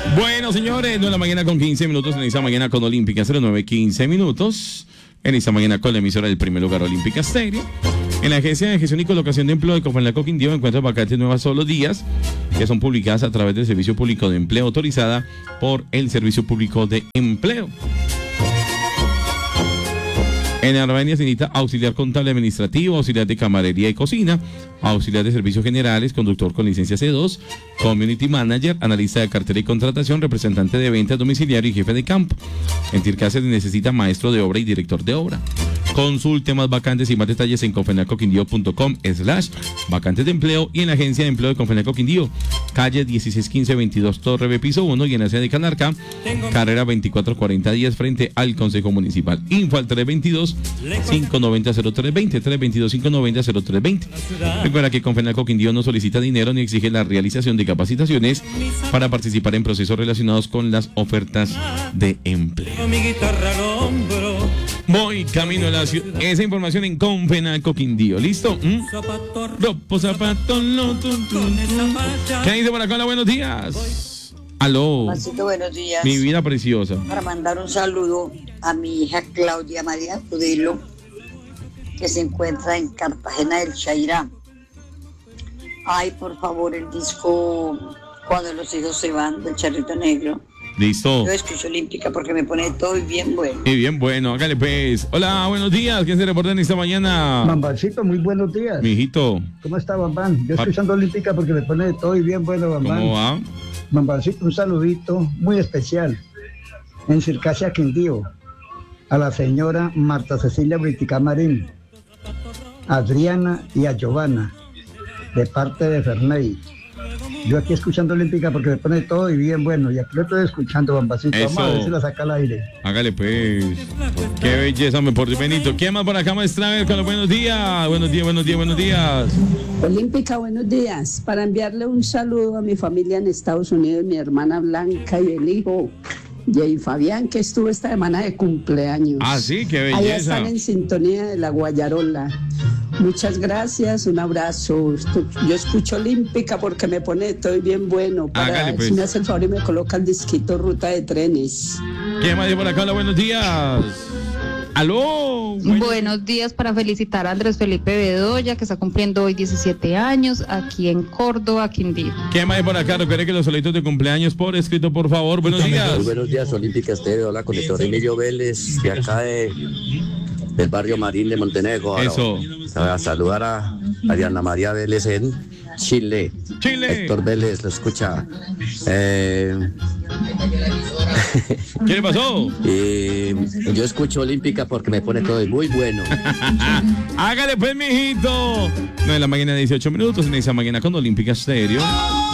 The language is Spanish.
Bueno, señores, 9 de la mañana con 15 minutos en esta mañana con Olímpica 09:15 minutos. En esta mañana con la emisora del primer lugar Olímpica Estéreo. En la Agencia de Gestión y Colocación de Empleo de Confenalco Quindío encuentran vacantes nuevas todos los días que son publicadas a través del Servicio Público de Empleo autorizada por el Servicio Público de Empleo. En Armenia se necesita auxiliar contable administrativo, auxiliar de camarería y cocina, auxiliar de servicios generales, conductor con licencia C2, community manager, analista de cartera y contratación, representante de ventas domiciliario y jefe de campo. En Tircá se necesita maestro de obra y director de obra. Consulte más vacantes y más detalles en confenalcoquindío.com/vacantes de empleo y en la agencia de empleo de Confenalco Quindío, calle 1615-22 Torre B, piso 1 y en la sede de Canarca, carrera 2440-10 frente al Consejo Municipal. Info al 322-590-0320, 322-590-0320. Recuerda que Confenalco Quindío no solicita dinero ni exige la realización de capacitaciones para participar en procesos relacionados con las ofertas de empleo. Voy camino a la ciudad. Esa información en Confenalco Quindío. ¿Listo? Ropo, zapato, ¿Qué dice por acá? Hola, buenos días. Aló. Pasito, buenos días. Mi vida preciosa. Para mandar un saludo a mi hija Claudia María Cudelo, que se encuentra en Cartagena del Chairá. Ay, por favor, el disco Cuando los hijos se van, del Charrito Negro. Listo. Yo escucho Olímpica porque me pone todo bien bueno. Y bien bueno, hágale pues. Hola, buenos días. ¿Quién se reporta en esta mañana? Bambancito, muy buenos días. Mi hijito. ¿Cómo está, Bambán? Yo escuchando Olímpica porque me pone todo y bien bueno, Bambán. ¿Cómo va? Bambancito, un saludito muy especial en Circasia Quindío a la señora Marta Cecilia Britica Marín, a Adriana y a Giovanna, de parte de Ferney. Yo aquí escuchando Olímpica porque me pone todo y bien bueno. Y aquí lo estoy escuchando, Bambacito. Eso. Vamos a ver si la saca al aire. Hágale pues. Qué belleza, me porte Benito. ¿Quién más por acá, maestra? A ver, con los buenos días. Buenos días, buenos días, buenos días. Olímpica, buenos días. Para enviarle un saludo a mi familia en Estados Unidos, mi hermana Blanca y el hijo Jay Fabián, que estuvo esta semana de cumpleaños. Ah, sí, qué belleza. Allá están en sintonía de la Guayarola. Muchas gracias, un abrazo. Yo escucho Olímpica porque me pone todo bien bueno. Hágale, pues. Si me hace el favor y me coloca el disquito Ruta de Trenes. ¿Quién más por acá? Hola, buenos días. Aló. Buenos días para felicitar a Andrés Felipe Bedoya, que está cumpliendo hoy 17 años, aquí en Córdoba, Quindío. ¿Quién más por acá? Recuerde que los solitos de cumpleaños por escrito, por favor. Buenos días. Muy buenos días, Olímpica Estéreo. Hola, con el doctor Emilio Vélez, de acá del barrio Marín de Montenegro. Eso. A saludar a Diana María Vélez en Chile. Chile. Héctor Vélez, lo escucha. ¿Qué le pasó? Yo escucho Olímpica porque me pone todo muy bueno. Hágale pues, mijito. 9 de la mañana, 18 minutos en esa mañana con Olímpica Estéreo.